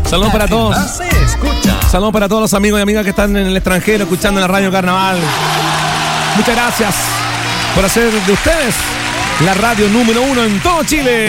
Saludos para todos. Se escucha. Saludos para todos los amigos y amigas que están en el extranjero escuchando la Radio Carnaval. Muchas gracias por hacer de ustedes la radio número 1 en todo Chile.